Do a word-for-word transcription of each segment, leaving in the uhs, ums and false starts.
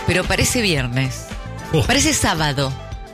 pero parece viernes. Uh. Parece sábado.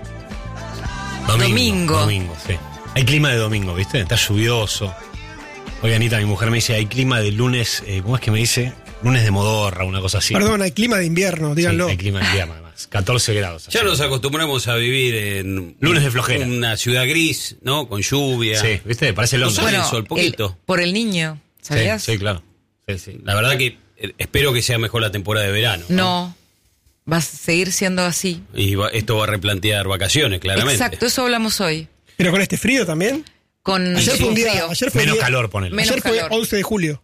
Domingo. Domingo. Domingo, sí. Hay clima de domingo, ¿viste? Está lluvioso. Hoy Anita, mi mujer, me dice, hay clima de lunes, eh, ¿cómo es que me dice? Lunes de modorra, una cosa así. Perdón, hay clima de invierno, díganlo. Sí, hay clima de invierno, además. catorce grados. Ya nos acostumbramos a vivir en Lunes de flojera. una ciudad gris, ¿no? Con lluvia. Sí, ¿viste? Parece Londres. Bueno, Bueno, el sol, poquito. el- por el niño, ¿sabías? Sí, sí, claro. Sí, sí. La verdad que eh, espero que sea mejor la temporada de verano. No, va a seguir siendo así. Y va- esto va a replantear vacaciones, claramente. Exacto, eso hablamos hoy. Pero con este frío también. Con Ayer fue un día, frío. ayer fue Menos día- calor, ponele. Menos Ayer fue calor. once de julio.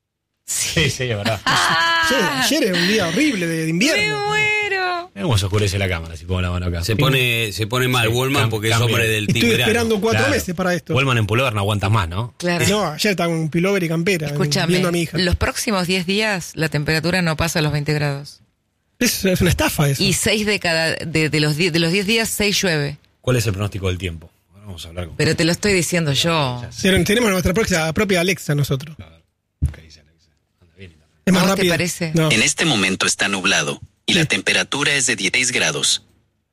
Sí, sí, es verdad. Ayer, ayer era un día horrible de, de ¡Me invierno. muero! Mirá cómo se oscurece la cámara si pongo la mano acá. Se pone, se pone mal Sí, Wallman cam- porque es cambia. hombre del Estoy team verano. esperando cuatro Claro. meses para esto. Wallman en pullover no aguantas más, ¿no? Claro. No, ayer estaba con un pullover y campera. Escúchame, Viendo a mi hija. los próximos diez días la temperatura no pasa los veinte grados. Es, es una estafa eso. Y seis de cada de, de los diez de los diez días, seis llueve. ¿Cuál es el pronóstico del tiempo? Ahora vamos a hablar con... Pero te lo estoy diciendo yo. Pero tenemos nuestra propia, propia Alexa nosotros. ¿Qué dice Alexa? Anda bien y tal. Es más ¿No te rápida. parece? No. En este momento está nublado y la temperatura es de dieciséis grados.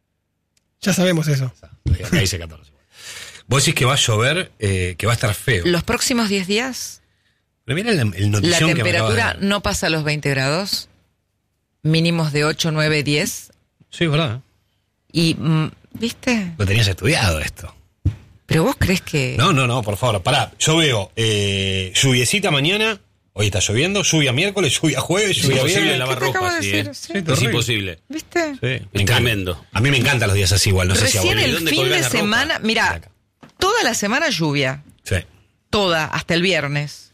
Ya sabemos eso. Acá dice catorce. Vos decís que va a llover, eh, que va a estar feo. Los próximos diez días Pero mira el, el la notición que me acabas de temperatura dar. no pasa los veinte grados. Mínimos de ocho, nueve, diez. Sí, es verdad. Y, mm, ¿viste? Lo tenías estudiado esto. Pero vos crees que... No, no, no, por favor, pará. Yo veo eh, lluviecita mañana, hoy está lloviendo, lluvia miércoles, lluvia jueves, Es lluvia imposible viernes. lavar ¿Qué te acabo ropa de así, decir? ¿eh? Sí. Es terrible. imposible. ¿Viste? Sí, me Es encanta. tremendo. A mí me encantan los días así igual, no sé si a vos. Recién ¿Y el dónde fin colgás de la ropa? semana... Mira, Acá. toda la semana lluvia. Sí. Toda, hasta el viernes.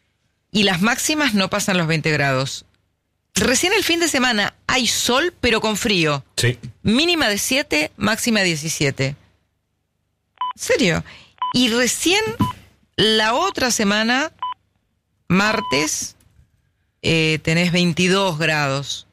Y las máximas no pasan los veinte grados. Recién el fin de semana hay sol, pero con frío. Sí. Mínima de siete, máxima de diecisiete. ¿En serio? Y recién la otra semana, martes, eh, tenés veintidós grados.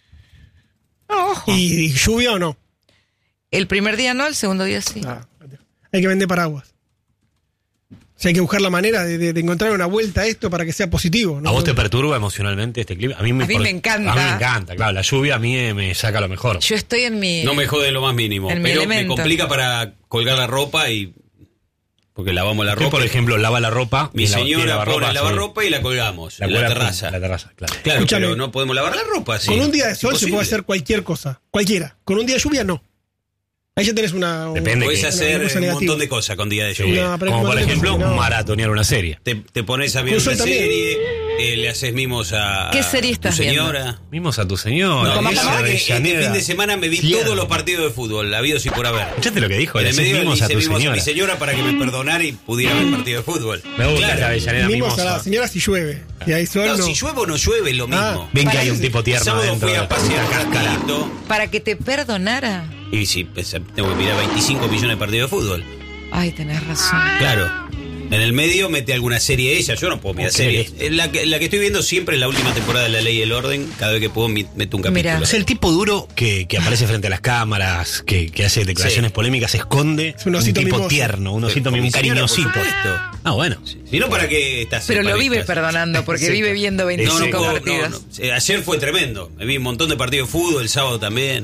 No, ojo. ¿Y, y lluvia o no? El primer día no, el segundo día sí. Ah, hay que vender paraguas. O sea, hay que buscar la manera de, de- de encontrar una vuelta a esto para que sea positivo, ¿no? ¿A vos te perturba emocionalmente este clip? A mí me, A mí por- me encanta. A mí me encanta, claro. La lluvia a mí me, me saca lo mejor. Yo estoy en mi... No me jode lo más mínimo. En mi Pero me elemento. complica para colgar la ropa y. Porque lavamos la Usted, ropa. por ejemplo, lava la ropa. Mi y la- tiene señora lavarropa, pone el sí. lavarropa y la colgamos La en la cuelga- terraza. La terraza, claro. Claro, Escúchame. pero no podemos lavar la ropa así. Con un día de sol se Imposible. puede hacer cualquier cosa. Cualquiera. Con un día de lluvia, no. Ahí ya tenés una... un- Depende Podés que- hacer una cosa un negativa. montón de cosas con día de Sí. lluvia. No, pero Como hay por que ejemplo, no. maratonear una serie. Te, te pones a ver Un una sol también. serie, eh, le haces mimos a, ¿Qué a serie tu estás señora. Vimos a tu señor. No, Como la esa verdad que Avellaneda. este fin de semana me vi Tierno. todos los partidos de fútbol, habidos y por haber. ¿Escuchaste lo que dijo? En Le el decís medio le mimos a hice tu mimos a mi señora. señora para que me perdonara y pudiera ver el partido de fútbol. Me gusta Claro. esa Avellaneda Mimos a mimosa. la señora si llueve. Y hay sol, No, no. si llueve o no llueve, es lo mismo. Ah, Ven que Para hay un ese- tipo El tierno sábado adentro fui de a pasear la un cáscara. ratito. Para que te perdonara. Y sí, pues, tengo que mirar veinticinco millones de partidos de fútbol. Ay, tenés razón. Claro. En el medio mete alguna serie ella, yo no puedo mirar Ok. series. Es La que, la que estoy viendo siempre es la última temporada de La Ley y el Orden. Cada vez que puedo mi- meto un capítulo. Mirá. Es el tipo duro que, que aparece frente a las cámaras, que, que hace declaraciones Sí. polémicas, se esconde. Es un osito tipo mimoso. tierno, un osito Con mimo, mi un señora, por cariñosito. supuesto. Ah, bueno. Si no, ¿para qué estás Pero lo vive separistas? perdonando porque Sí. vive viendo No, no, veinticinco puedo, partidos. no, no. Eh, Ayer fue tremendo. Me vi un montón de partidos de fútbol, el sábado también.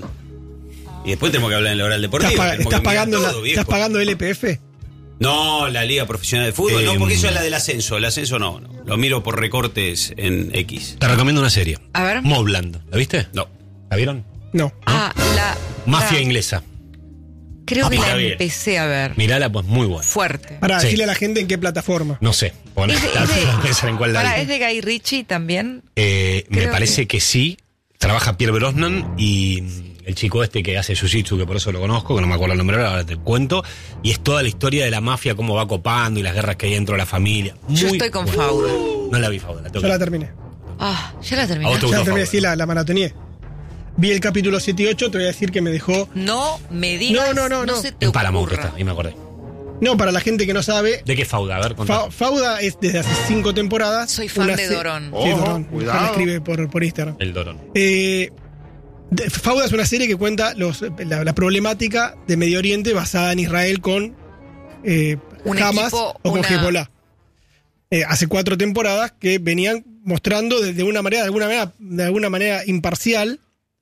Y después tenemos que hablar en el oral deportivo. ¿Estás, pa- tenemos estás que mirar pagando la- todo, viejo. ¿Estás pagando L P F? No, la Liga Profesional de Fútbol, Eh, no, porque eso es la del ascenso. El ascenso no, no. Lo miro por recortes en X. Te recomiendo una serie. A ver. Mobland. ¿La viste? No. ¿La vieron? No. Ah, la... Mafia la- inglesa. Creo Ah, que está la bien. empecé a ver. Mirala, pues muy buena. Fuerte. Para Sí. decirle a la gente en qué plataforma. No sé. Pon- Es de- trato es de- de pensar en cuál la Pará, vi. ¿es de Guy Ritchie también? Eh, me Creo parece que... sí. Trabaja Pierre Brosnan y el chico este que hace Jiu-Jitsu, que por eso lo conozco, que no me acuerdo el nombre ahora, ahora te cuento. Y es toda la historia de la mafia, cómo va copando y las guerras que hay dentro de la familia. Muy Yo estoy con buena. Fauda. No la vi, Fauda. La tengo Ya que- la terminé. Ah, ya la ¿A vos te terminé. gustó, Ya la terminé, Fauda? sí, la, la maratoneé. Vi el capítulo siete y ocho, te voy a decir que me dejó... No me digas, No, no, no, no. se te En Paramount ocurra. está, ahí me acordé. No, para la gente que no sabe, ¿De qué Fauda? A ver, contá. Fa- Fauda es desde hace cinco temporadas. Soy fan una de se- Dorón. Sí, Dorón. La escribe por, por Instagram. El Dorón. Eh, de- Fauda es una serie que cuenta los, la, la problemática de Medio Oriente basada en Israel con eh, Un Hamas equipo, o con una- Hezbollah. Eh, hace cuatro temporadas que venían mostrando de, de una manera, de alguna manera, de alguna manera imparcial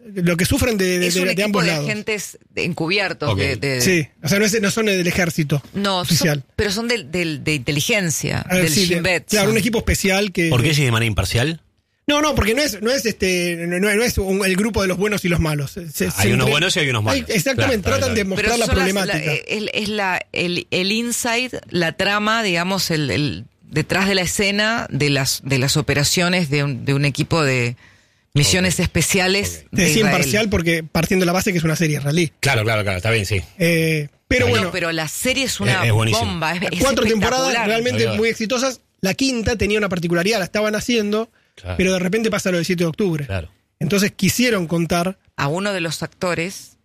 lo que sufren de, de, Es un de, de equipo ambos de lados. agentes encubiertos. Ok. de- de- Sí, o sea, no, es, no son del ejército No, oficial. son- pero son del- del- de inteligencia, A ver, del sí, de- Shin Bet. claro, son. un equipo especial que... ¿Por qué es de manera imparcial? No, no, porque no es, no es este, no, no es un- el grupo de los buenos y los malos. Se- se Hay unos entre- buenos y hay unos malos. Hay- exactamente, Claro, tratan está de bien, Pero mostrar la son las- problemática. la- es, es la, el, el inside, la trama, digamos, el, el detrás de la escena de las, de las operaciones de un, de un equipo de misiones Ok. especiales. Ok. Te de decía Israel. imparcial porque partiendo de la base que es una serie israelí. Claro, claro, claro, está bien, sí. Eh, pero No, bueno, No, pero la serie es una Es- es buenísimo. bomba. Es, es cuatro temporadas espectacular. realmente Ayuda. muy exitosas. La quinta tenía una particularidad, la estaban haciendo, Claro. pero de repente pasa lo del siete de octubre. Claro. Entonces quisieron contar, A uno de los actores,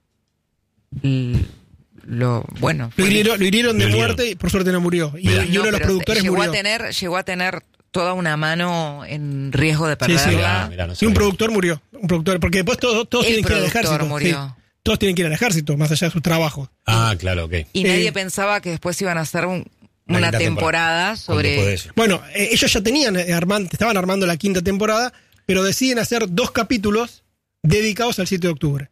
l- lo bueno. lo fue- hirieron, lo hirieron de Lo hirieron. muerte y por suerte no murió. Y, Mirá. y uno No, de los pero productores llegó murió. a tener, llegó a tener toda una mano en riesgo de Sí, sí. perderla. Mirá, mirá, no Y un sabía. productor murió. Un productor, porque después todos, todos El tienen que ir al productor ejército. murió. sí. Todos tienen que ir al ejército, más allá de su trabajo. Ah, claro, ok. Y Eh, nadie pensaba que después iban a hacer un- Una una quinta temporada ¿Cuánto fue sobre... eso? Bueno, eh, ellos ya tenían, eh, arman- estaban armando la quinta temporada, pero deciden hacer dos capítulos dedicados al siete de octubre.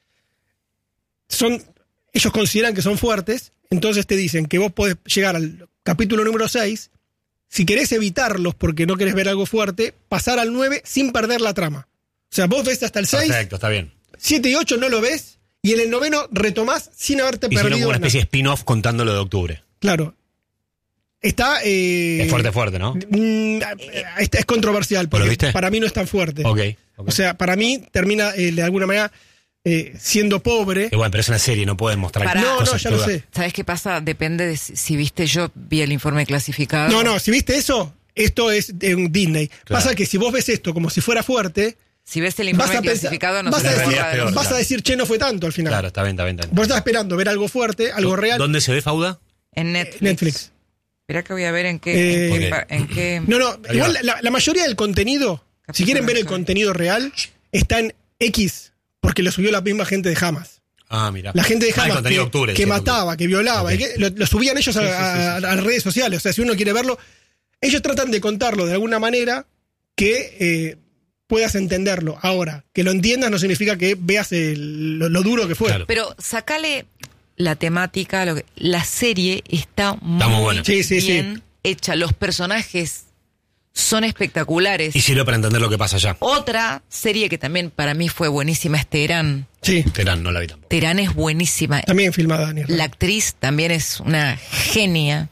Son, ellos consideran que son fuertes, entonces te dicen que vos podés llegar al capítulo número seis, si querés evitarlos porque no querés ver algo fuerte, pasar al nueve sin perder la trama. O sea, vos ves hasta el seis, Perfecto, está bien. siete y ocho no lo ves, y en el noveno retomás sin haberte Hicieron perdido como una nada. especie de spin-off contando lo de octubre. Claro. Está... eh, Es fuerte, fuerte, ¿no? Mm, es, es controversial, porque ¿Lo viste? para mí no es tan fuerte. Ok. ok. O sea, para mí termina eh, de alguna manera eh, siendo pobre. Y bueno, pero es una serie, no pueden mostrar Para- No, no, cosas ya lo crudas. sé. ¿Sabes qué pasa? Depende de si, si viste, yo vi el informe clasificado. No, no, si viste eso, esto es de un Disney. Claro. Pasa que si vos ves esto como si fuera fuerte, Si ves el vas informe a, pensar, clasificado, no vas, se a te decir, realidad es peor, vas claro. a decir, che, no fue tanto al final. Claro, está bien, está bien. Está bien. Vos estás esperando ver algo fuerte, algo real. ¿Dónde se ve Fauda? En Netflix. Netflix. Espera que voy a ver en qué... Eh, en qué ok. pa- en qué- No, no, Ahí igual va. la, la mayoría del contenido, si quieren ver el mensual. contenido real, está en X, porque lo subió la misma gente de Hamas. Ah, mira. La gente de Ah, el Hamas contenido que, de octubre, que sí, mataba, que violaba, Ok. y que lo, lo subían ellos a, a- a las redes sociales. O sea, si uno quiere verlo, ellos tratan de contarlo de alguna manera que eh, puedas entenderlo. Ahora, que lo entiendas no significa que veas el- lo, lo duro que fue. Claro. Pero sacale la temática, lo que, la serie está muy, muy buena. Sí, sí, sí. bien hecha. Los personajes son espectaculares. Y sirve para entender lo que pasa allá. Otra serie que también para mí fue buenísima es Teherán. Sí, Terán, no la vi tampoco. Teherán es buenísima. también filmada en Israel. La actriz también es una genia.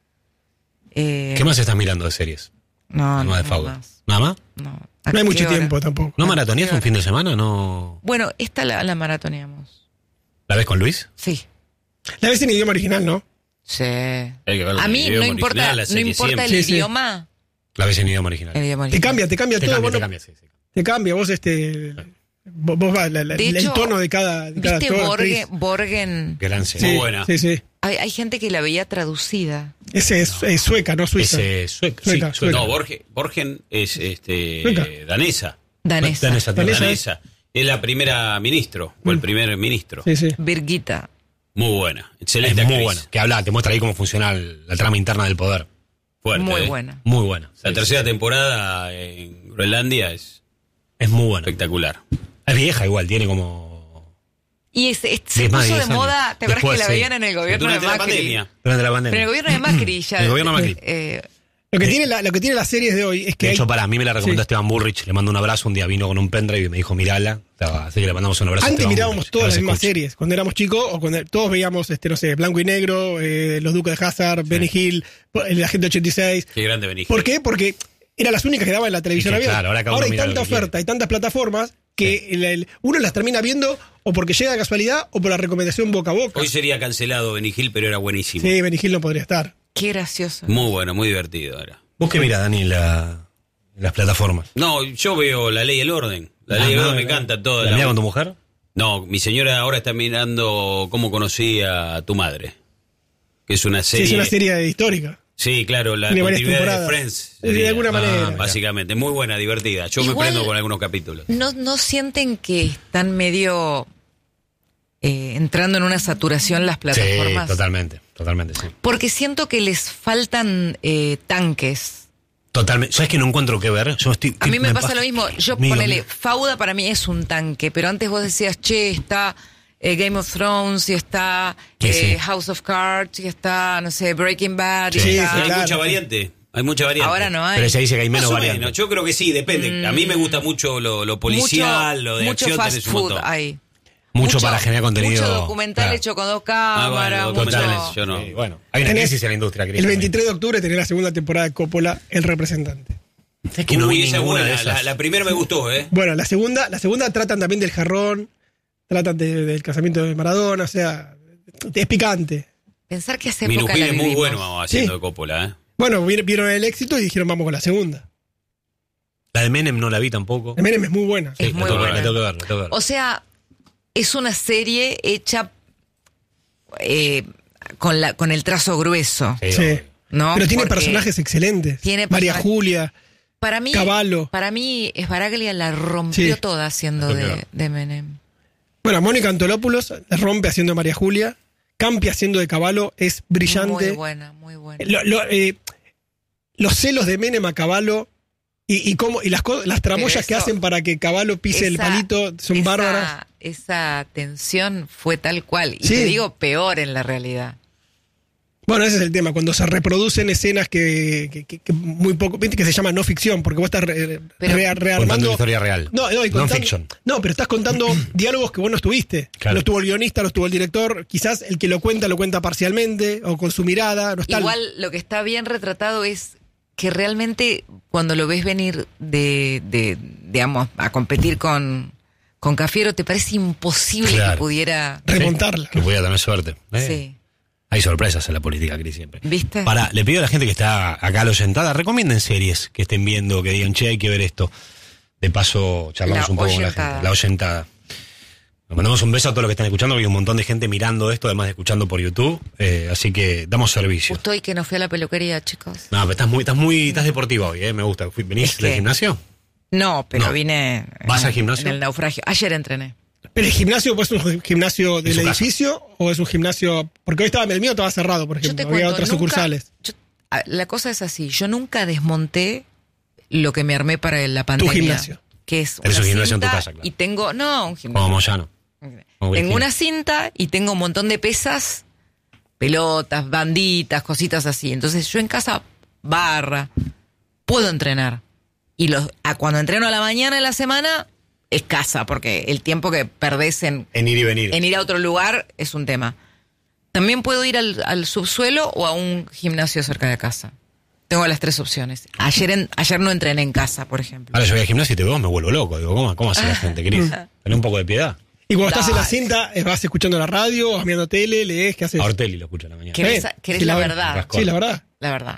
Eh, ¿Qué más estás mirando de series? No, Además no, de Fauda. más. ¿Nada más? No. No hay ¿A mucho qué hora? tiempo tampoco. ¿No maratonías ¿qué un hora? fin de semana? ¿No? Bueno, esta la, la maratoneamos. ¿La ves con Luis? Sí. La ves en idioma original, ¿no? Sí. Hay que verla A en mí no idioma importa, original, la no serie importa el siempre. Sí, sí. idioma. La ves en idioma original. El idioma Te original. cambia, te cambia Te todo. cambia, vos te no- cambia, sí, sí. te cambia, vos este. Vos, vos va, la- la- De el hecho, tono de cada. De cada ¿Viste actor, Borgen? actriz. Borgen? Gran Sí, serie. Muy buena. Sí, sí. Hay, hay gente que la veía traducida. Ese es, es sueca, no suiza. Ese sueca, Sueca, sí, sueca. No, Borgen, Borgen es este, Sueca. danesa. Danesa. Danesa, Danesa. Danesa. Es la primera ministro, o el primer ministro. Sí, sí. Virgita. Muy buena, Es excelente muy actriz. buena. Que habla, te muestra ahí cómo funciona el- la trama interna del poder. Fuerte, Muy ¿eh? buena. Muy buena. La Sí, tercera sí. temporada en Groenlandia es Es muy buena. espectacular. Es vieja igual, tiene como... Y es- es- se Diez más de puso de diez años. moda, ¿te acuerdas Después, que la sí. veían en el gobierno Durante de la Macri? pandemia. Durante la pandemia. Pero en el gobierno de Macri ya. El gobierno de Macri. eh, Lo que, tiene la, lo que tiene las series de hoy es que. De hay- hecho, para mí me la recomendó Sí. Esteban Burrich, le mando un abrazo, un día vino con un pendrive y me dijo, mirala. Así que le mandamos un abrazo a Antes Esteban mirábamos Burrich, todas que las ahora se mismas escucha. series. Cuando éramos chicos, o cuando todos veíamos, este, no sé, Blanco y Negro, eh, Los Duques de Hazard, Benny Hill, el Agente ochenta y seis. Qué grande Benigni. ¿Por qué? Porque eran las únicas que daban en la televisión Es que, abierta. claro, ahora cada uno hay mira lo tanta que quiere. oferta, hay tantas plataformas que el- el- uno las termina viendo o porque llega de casualidad o por la recomendación boca a boca. Hoy sería cancelado Benigil, pero era buenísimo. Sí, Benny Hill no podría estar. qué gracioso. Muy bueno, muy divertido era. ¿Vos qué mirás, Dani, la, las plataformas? No, yo veo La Ley y el Orden. La Ah, Ley y el no, Orden me no. encanta toda. ¿La la- mirás con tu mujer? No, mi señora ahora está mirando Cómo conocí a tu madre. Que es una Sí, serie. es una serie histórica. Sí, claro, la Tiene varias continuidad de temporadas. Friends. De sería. alguna manera. Ah, básicamente, muy buena, divertida. Yo Igual- me prendo con algunos capítulos. ¿No, no sienten que están medio eh, entrando en una saturación las plataformas? Sí, totalmente, totalmente, sí. Porque siento que les faltan eh, tanques. Totalmente. ¿Sabes que no encuentro qué ver? Yo estoy, A mí me, pasa pasa lo mismo. Yo Amigo, ponele, amigo. Fauda para mí es un tanque, pero antes vos decías, che, está eh, Game of Thrones, y está Sí, eh, sí. House of Cards, y está, no sé, Breaking Bad, y Sí, está- sí, Hay claro. mucha variante. Hay mucha variante. Ahora no hay. Pero se dice que hay Más menos o variantes. menos, yo creo que sí, depende. A mí me gusta mucho lo, lo policial, mucho, lo de mucho acción, fast tenés un food montón. hay. Mucho para generar contenido. Mucho documental Claro. hecho con dos Ah, cámaras. bueno, mucho- documentales, yo no. Sí, bueno, hay una Tenés- crisis en la industria, Cris. El veintitrés de octubre tenés la segunda temporada de Coppola, El Representante. Es que no Uy, vi esa es ninguna buena. de esas. La, la primera me gustó, ¿eh? Bueno, la segunda, la segunda tratan también del jarrón, tratan de- del casamiento de Maradona, o sea, es picante. Pensar que hace época Minujín la es muy vivimos. bueno haciendo Sí. de Coppola, ¿eh? Bueno, vi- vieron el éxito y dijeron vamos con la segunda. La de Menem no la vi tampoco. La Menem es muy buena. Es Sí, muy la tengo, buena. la tengo que ver, la tengo que ver. O sea, es una serie hecha eh, con, la, con el trazo grueso. Sí, Sí. obvio. ¿No? Pero tiene Porque personajes excelentes. tiene María personajes- Julia, Para mí, Cavallo. para mí, Esbaraglia la rompió Sí. toda haciendo Rompió. de, de Menem. Bueno, Mónica Antolopoulos la rompe haciendo de María Julia. Campi haciendo de Cavallo es brillante. Muy buena, muy buena. Lo- lo, eh, los celos de Menem a Cavallo y, y, cómo, y las, co- las tramoyas Pero que eso- hacen para que Cavallo pise el Esa- palito son esa- bárbaras. Esa tensión fue tal cual. Y Sí. te digo, peor en la realidad. Bueno, ese es el tema, cuando se reproducen escenas que, que- que- que muy poco, viste que se llama no ficción, porque vos estás re- Pero- re- Contando rearmando. una historia real. No, no, y Non contando- fiction. no, pero estás contando diálogos que vos no estuviste. Claro. Lo estuvo el guionista, lo estuvo el director. Quizás el que lo cuenta lo cuenta parcialmente o con su mirada. No está Igual lo que está bien retratado es que realmente cuando lo ves venir de, de digamos, a competir con, con Cafiero, te parece imposible Claro. que pudiera... remontarla. Que voy a tener suerte. ¿eh? Sí. Hay sorpresas en la política, Cris, siempre. ¿Viste? Para, le pido a la gente que está acá a la oyentada, recomienden series que estén viendo, que digan, che, hay que ver esto. De paso, charlamos La un poco con la oyentada. gente. La oyentada. Nos mandamos un beso a todos los que están escuchando, porque hay un montón de gente mirando esto, además de escuchando por YouTube. eh, así que damos servicio. Justo hoy que no fui a la peluquería, chicos. No, pero estás muy, estás muy, estás deportiva hoy, eh, me gusta. Fui- ¿Venís Es que- del gimnasio? No, pero No. vine... ¿Vas en- al gimnasio? En el naufragio. Ayer entrené. ¿Pero el gimnasio pues, es un gimnasio del su casa. edificio o es un gimnasio...? Porque hoy estaba, el mío estaba cerrado, por Yo te ejemplo. cuento, Había otras nunca- sucursales. yo- a- la cosa es así, yo nunca desmonté lo que me armé para la pandemia. gimnasio. Que es Tenés una un gimnasio en tu cinta casa, claro. Y tengo, no, un gimnasio. Como Moyano. Como Virginia. Tengo una cinta y tengo un montón de pesas, pelotas, banditas, cositas así. Entonces yo en casa, barra, puedo entrenar. Y los, a cuando entreno a la mañana de la semana, es casa, porque el tiempo que perdés en, En ir y venir. en ir a otro lugar es un tema. También puedo ir al, al subsuelo o a un gimnasio cerca de casa. Tengo las tres opciones. Ayer en, ayer no entrené en casa, por ejemplo. Ahora yo voy al gimnasio y te veo, me vuelvo loco. Digo, ¿cómo, cómo hace la gente, Cris? Ten un poco de piedad. Y cuando estás en la Dale. cinta, eh, vas escuchando la radio, vas mirando tele, lees, ¿qué haces? A Ortelli lo escucho en la mañana. ¿Querés, Sí, querés sí, la, la verdad? verdad. Sí, la verdad. La verdad.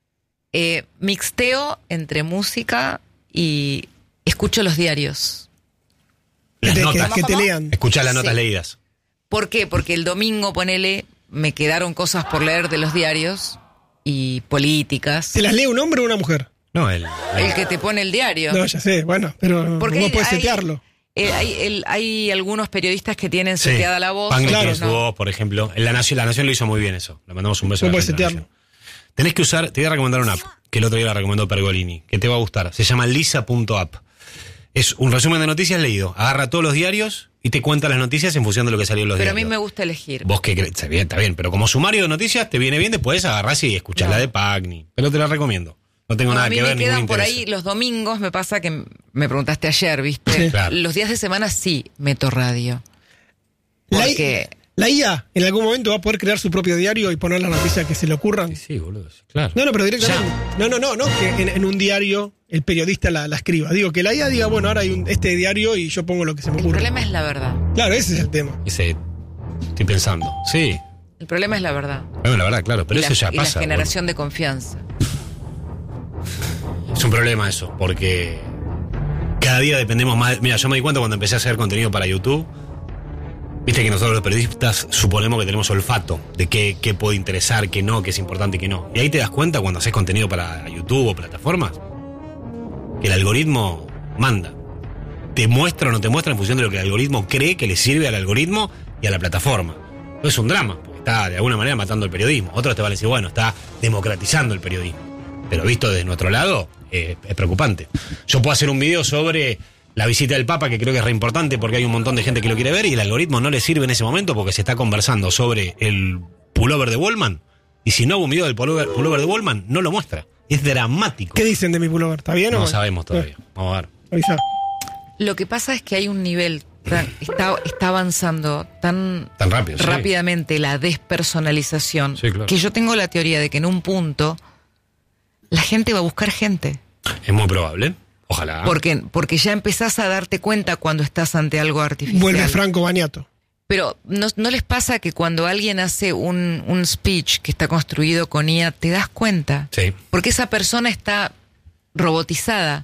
Eh, mixteo entre música y escucho los diarios. Que Las te, que- notas. que te ¿Cómo? lean. Escuchá las notas Sí. leídas. ¿Por qué? Porque el domingo, ponele, me quedaron cosas por leer de los diarios y políticas. ¿Te las lee un hombre o una mujer? No, el, El que te pone el diario. No, ya sé, bueno, pero Porque vos hay- podés hay- setearlo. eh, hay, el- hay algunos periodistas que tienen Sí. seteada la voz. Pangli Claro. tiene su no. voz, por ejemplo. En la Nación, la Nación lo hizo muy bien eso. Le mandamos un beso Vos a la podés gente de la setearlo. Nación. Tenés que usar, te voy a recomendar una app, que el otro día la recomendó Pergolini, que te va a gustar. Se llama lisa punto app. Es un resumen de noticias leído. Agarra todos los diarios y te cuenta las noticias en función de lo que salió en los Pero a mí diarios. me gusta elegir. Vos que crees, está bien, está bien, pero como sumario de noticias te viene bien, después agarrás y escuchás No. la de Pagni. Pero te la recomiendo. No tengo No, nada a mí que me ver, ningún quedan por interés. ahí los domingos, me pasa que me preguntaste ayer, ¿viste? Sí. Claro. Los días de semana sí meto radio. La, I- Porque la I A en algún momento va a poder crear su propio diario y poner las noticias que se le ocurran. Sí, boludo, sí, claro. No, no, pero directamente. No, no, no, no, que en, en un diario el periodista la, la escriba. Digo, que la I A diga, bueno, ahora hay un, este diario y yo pongo lo que se me el ocurre. problema es la verdad. Claro, ese es el tema. Ese, estoy pensando. Sí, El problema es la verdad. bueno, la verdad, claro, pero y eso la, ya y pasa. la generación de confianza. bueno. Es un problema eso, porque cada día dependemos más. Mira, yo me di cuenta cuando empecé a hacer contenido para YouTube. Viste que nosotros los periodistas suponemos que tenemos olfato de qué, qué puede interesar, qué no, qué es importante y qué no. Y ahí te das cuenta cuando haces contenido para YouTube o plataformas que el algoritmo manda. Te muestra o no te muestra en función de lo que el algoritmo cree que le sirve al algoritmo y a la plataforma. Eso es un drama, porque está de alguna manera matando el periodismo. Otros te van a decir, bueno, está democratizando el periodismo. pero visto desde nuestro lado, eh, es preocupante. Yo puedo hacer un video sobre la visita del Papa, que creo que es re importante porque hay un montón de gente que lo quiere ver y el algoritmo no le sirve en ese momento porque se está conversando sobre el pullover de Wallman, y si no hago un video del pullover, pullover de Wallman, no lo muestra. Es dramático. ¿Qué dicen de mi pullover? ¿Está bien o No no? sabemos todavía. Vamos a ver. Avisa. Lo que pasa es que hay un nivel, tan- está, está avanzando tan, Tan rápido, sí. rápidamente la despersonalización, Sí, claro. que yo tengo la teoría de que en un punto la gente va a buscar gente. Es muy probable. Ojalá. Porque, porque ya empezás a darte cuenta cuando estás ante algo artificial. Vuelve Franco Baniato. Pero ¿no, no les pasa que cuando alguien hace un, un speech que está construido con I A, te das cuenta? Sí. Porque esa persona está robotizada.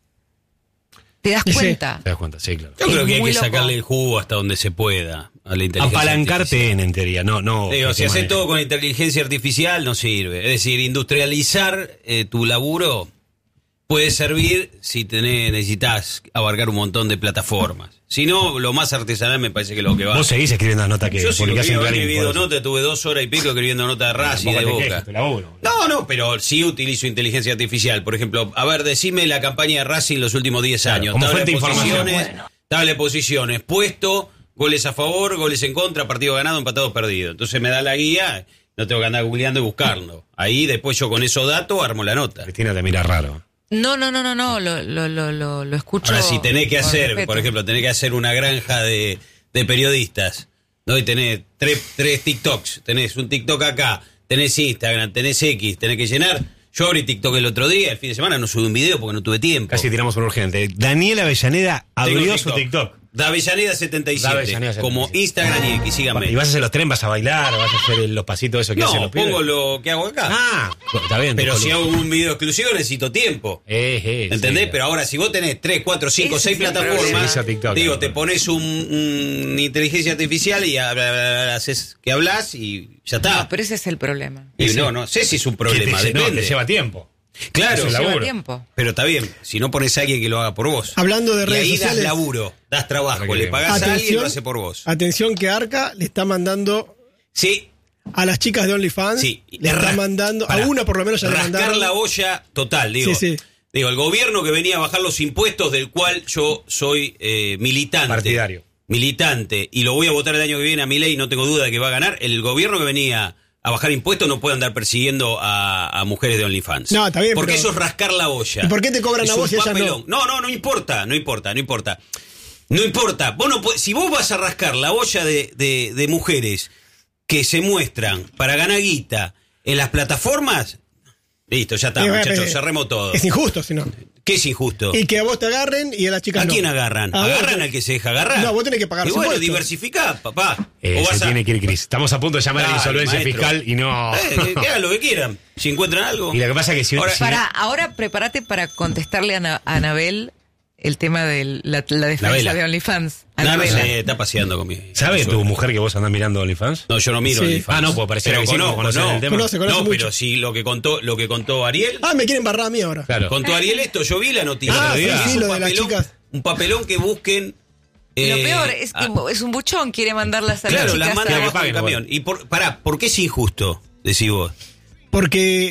Te das Y sí. cuenta. ¿Te das cuenta? Sí, claro. Yo creo Es que hay muy que loco. sacarle el jugo hasta donde se pueda a la inteligencia Apalancarte artificial. en, en teoría, no, no. Digo, que si te haces maneje. todo con inteligencia artificial no sirve. Es decir, industrializar eh, tu laburo puede servir si tenés, necesitas abarcar un montón de plataformas. Si no, lo más artesanal me parece que es lo que va. Vos seguís escribiendo las notas que Yo sí lo publicás que en he Clarín, escribido por eso. notas, tuve dos horas y pico escribiendo notas de Racing, Tampoco de te Boca. quejes, tu laburo. No, no, pero sí utilizo inteligencia artificial. Por ejemplo, a ver, decime la campaña de Racing los últimos diez Claro, años. como Tabla fuente de de información. posiciones, tabla de posiciones, puesto, goles a favor, goles en contra, partido ganado, empatado, perdido. Entonces me da la guía, no tengo que andar googleando y buscando. Ahí después yo con esos datos armo la nota. Cristina te mira raro. No, no, no, no, no, lo, lo, lo, lo, lo escucho. Ahora, si tenés que con hacer, respeto. por ejemplo, tenés que hacer una granja de, de periodistas, ¿no? Y tenés tres, tres TikToks, tenés un TikTok acá, tenés Instagram, tenés X, tenés que llenar. Yo abrí TikTok el otro día, el fin de semana no subí un video porque no tuve tiempo. Casi tiramos un urgente. Daniela Avellaneda Tengo abrió su TikTok. Davellaneda setenta y siete, Davellaneda setenta y como siete. Instagram y X, síganme. Y vas a hacer los tren, vas a bailar, vas a hacer los pasitos esos que hacen No, los pibes. pongo lo que hago acá. Ah, está bien. pero tu si columna. hago un video exclusivo necesito tiempo. Eh, eh, ¿Entendés? sí. Pero ahora, si vos tenés tres, cuatro, cinco, Ese seis es el plataformas, problema. Sí, hizo TikTok, digo, claro. te pones un, un inteligencia artificial y habla- haces que hablas y ya está. No, pero ese es el problema. Y Sí. no, no sé si es un Que te- problema, no, depende. te lleva tiempo. Claro, Es un Lleva laburo. tiempo. pero está bien. Si no pones a alguien que lo haga por vos. Hablando de y redes ahí sociales. das laburo, das trabajo, Para que le vean. pagás a alguien y lo hace por vos. Atención que Arca le está mandando Sí, a las chicas de OnlyFans. sí. Le está Ra- mandando, Pará. a una por lo menos ya le Rascar mandaron. la olla total, digo. Sí, sí. Digo, el gobierno que venía a bajar los impuestos, del cual yo soy eh, militante. Partidario. Militante. Y lo voy a votar el año que viene a Milei, no tengo duda de que va a ganar. El gobierno que venía a bajar impuestos no puede andar persiguiendo a, a mujeres de OnlyFans. No, está bien, Porque pero- eso es rascar la olla. ¿Y por qué te cobran Es a un vos y a ellas no? papelón. No, no, no importa, no importa, no importa. No importa. Vos no podés- si vos vas a rascar la olla de, de, de mujeres que se muestran para ganar guita en las plataformas, listo, ya está, Eh, muchachos, eh, cerremos todo. Es injusto, si no. ¿Qué es injusto? Y que a vos te agarren y a las chicas ¿A no. quién agarran? A vos ¿Agarran te- al que se deja agarrar? No, vos tenés que pagar Y los bueno, impuestos. diversificá, papá. Eh, O se vas a- tiene que ir, Cris. Estamos a punto de llamar a la Dale, insolvencia maestro. fiscal y no. Eh, que, que hagan lo que quieran. Si encuentran algo. Y lo que pasa es que si, Ahora, si- Para, ahora prepárate para contestarle a, Ana- a Anabel el tema de la, la defensa vela. de OnlyFans. no, no Anabela. sé, está paseando conmigo. ¿sabe tu mujer que vos andás mirando OnlyFans? No, yo no miro Sí. OnlyFans. Ah, no, pues pareciera Pero que sí, como conozco, conocés no. el tema. Conoce, conoce No, mucho. pero sí, lo que contó, lo que contó Ariel. Ah, me quieren barrar a mí ahora. Claro. Contó Ariel esto, yo vi la noticia. Ah, Y sí, es sí, un lo de las papelón- chicas. Un papelón que busquen. Y lo eh, peor es que ah, es un buchón, quiere mandarlas a claro, las las chicas manda a- que abajo paguen, del camión. bueno. Y por, pará, ¿por qué es injusto? Decís vos. Porque